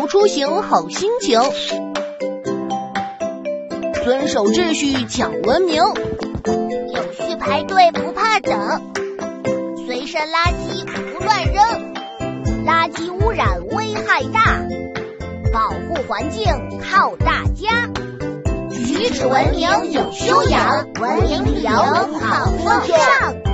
出行好心情，遵守秩序讲文明， 有序排队不怕等，随身垃圾不乱扔，垃圾污染危害大，保护环境靠大家。举止文明有修养，文明旅游好风尚。